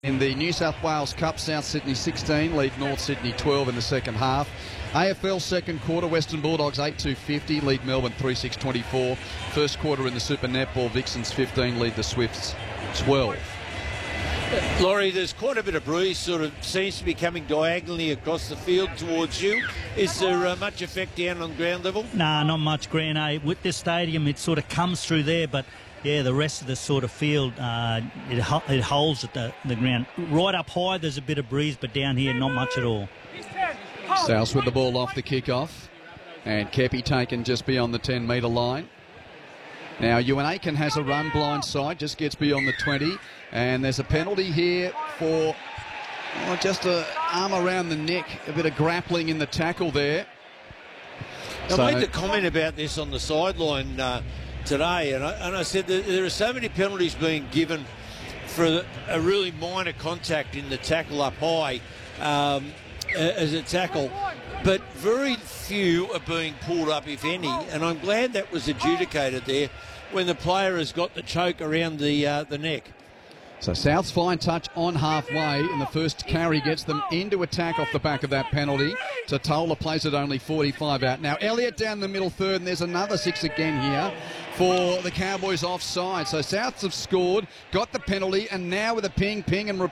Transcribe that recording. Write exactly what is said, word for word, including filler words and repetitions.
In the New South Wales Cup, South Sydney sixteen, lead North Sydney twelve in the second half. A F L second quarter, Western Bulldogs eight two fifty, lead Melbourne three six twenty-four. First quarter in the Super Netball, Vixens fifteen, lead the Swifts twelve. Laurie, there's quite a bit of breeze sort of seems to be coming diagonally across the field towards you. Is there uh, much effect down on ground level? Nah, not much, Grant. Eh? With this stadium, it sort of comes through there, but yeah, the rest of the sort of field, uh, it, it holds at the, the ground. Right up high, there's a bit of breeze, but down here, not much at all. South with the ball off the kick-off, and Kepi taken just beyond the ten metre line. Now, Ewan Aiken has a run blind side, just gets beyond the twenty, and there's a penalty here for oh, just an arm around the neck, a bit of grappling in the tackle there. I So, made the comment about this on the sideline uh, today, and I, and I said that there are so many penalties being given for a really minor contact in the tackle up high um, as a tackle, but very few are being pulled up, if any, and I'm glad that was adjudicated there when the player has got the choke around the uh, the neck. So South's fine touch on halfway, and the first carry gets them into attack off the back of that penalty. Totola plays it only forty-five out. Now Elliott down the middle third, and there's another six again here for the Cowboys offside. So Souths have scored, got the penalty, and now with a ping, ping and